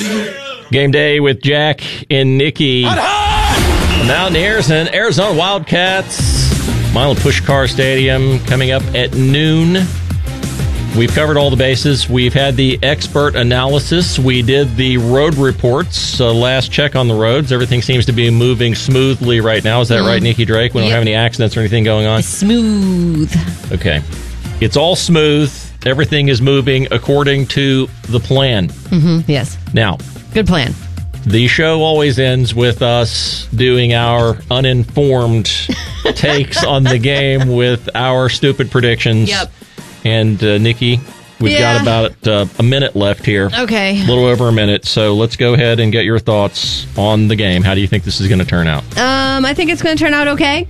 Game day with Jack and Nikki. Mountaineers and Arizona Wildcats. Milan Puskar Stadium coming up at noon. We've covered all the bases. We've had the expert analysis. We did the road reports. Last check on the roads. Everything seems to be moving smoothly right now. Is that right, Nikki Drake? We don't have any accidents or anything going on? It's smooth. Okay. It's all smooth. Everything is moving according to the plan. Yes. Now, good plan. The show always ends with us doing our uninformed takes on the game with our stupid predictions. Yep. And Nikki, we've got about a minute left here. Okay. A little over a minute. So let's go ahead and get your thoughts on the game. How do you think this is going to turn out? I think it's going to turn out okay.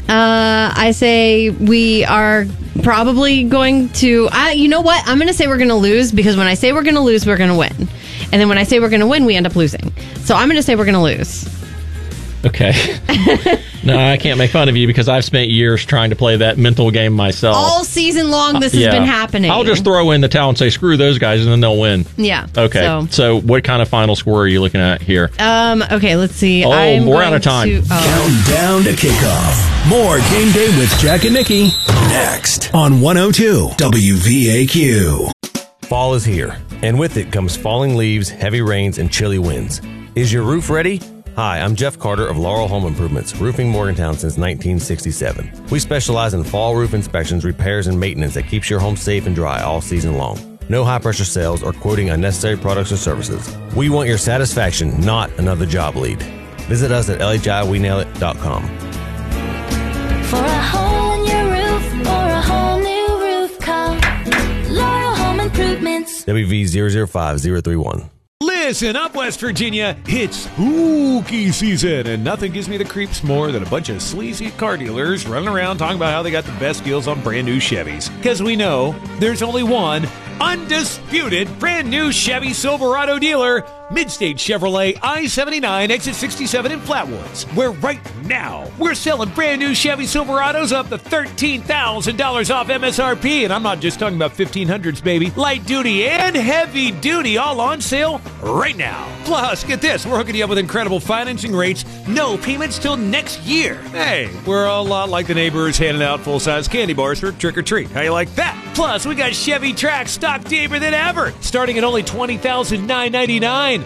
I say we are probably going to... you know what? I'm going to say we're going to lose, because when I say we're going to lose, we're going to win. And then when I say we're going to win, we end up losing. So I'm going to say we're going to lose. Okay. No, I can't make fun of you because I've spent years trying to play that mental game myself. All season long, this has been happening. I'll just throw in the towel and say, screw those guys, and then they'll win. Yeah. Okay. So what kind of final score are you looking at here? Okay, let's see. We're out of time. Countdown to kickoff. More Game Day with Jack and Nikki next on 102 WVAQ. Fall is here, and with it comes falling leaves, heavy rains, and chilly winds. Is your roof ready? Hi, I'm Jeff Carter of Laurel Home Improvements, roofing Morgantown since 1967. We specialize in fall roof inspections, repairs, and maintenance that keeps your home safe and dry all season long. No high-pressure sales or quoting unnecessary products or services. We want your satisfaction, not another job lead. Visit us at LHIWeNailIt.com. For a hole in your roof or a whole new roof, call Laurel Home Improvements. WV005031. Listen up, West Virginia. It's spooky season, and nothing gives me the creeps more than a bunch of sleazy car dealers running around talking about how they got the best deals on brand new Chevys. Because we know there's only one undisputed brand new Chevy Silverado dealer, Midstate Chevrolet I-79 exit 67 in Flatwoods, where right now we're selling brand new Chevy Silverados up to $13,000 off MSRP, and I'm not just talking about 1500s, baby. Light duty and heavy duty all on sale right now. Plus, get this, we're hooking you up with incredible financing rates, no payments till next year. Hey, we're a lot like the neighbors handing out full-size candy bars for trick-or-treat. How you like that? Plus, we got Chevy Trax stock deeper than ever, starting at only $20,999.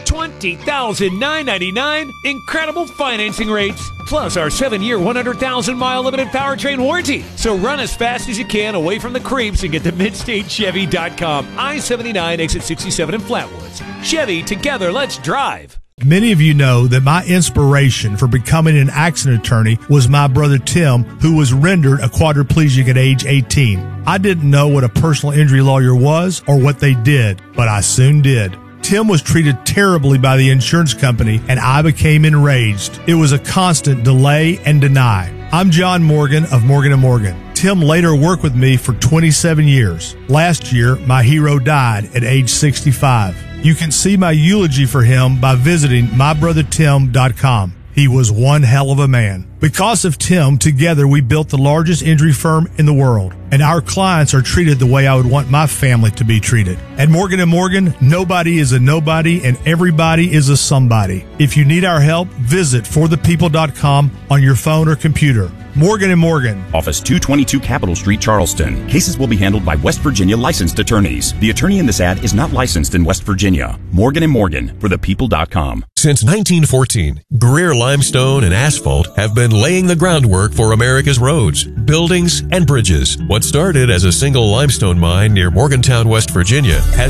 $20,999. Incredible financing rates. Plus our 7-year, 100,000-mile limited powertrain warranty. So run as fast as you can away from the creeps and get to MidstateChevy.com. I-79 exit 67 in Flatwoods. Chevy, together, let's drive. Many of you know that my inspiration for becoming an accident attorney was my brother Tim, who was rendered a quadriplegic at age 18. I didn't know what a personal injury lawyer was or what they did, but I soon did. Tim was treated terribly by the insurance company, and I became enraged. It was a constant delay and deny. I'm John Morgan of Morgan & Morgan. Tim later worked with me for 27 years. Last year, my hero died at age 65. You can see my eulogy for him by visiting mybrothertim.com. He was one hell of a man. Because of Tim, together we built the largest injury firm in the world, and our clients are treated the way I would want my family to be treated. At Morgan & Morgan, nobody is a nobody and everybody is a somebody. If you need our help, visit forthepeople.com on your phone or computer. Morgan & Morgan. Office 222 Capitol Street, Charleston. Cases will be handled by West Virginia licensed attorneys. The attorney in this ad is not licensed in West Virginia. Morgan & Morgan, forthepeople.com. Since 1914, Greer Limestone and Asphalt have been laying the groundwork for America's roads, buildings, and bridges. What started as a single limestone mine near Morgantown, West Virginia, has